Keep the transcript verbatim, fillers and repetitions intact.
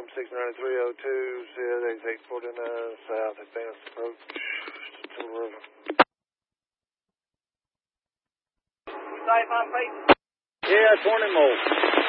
six nine three oh two, C S X eight forty-nine, south, advanced approach to the river. Safe on feet? Yeah, twenty more.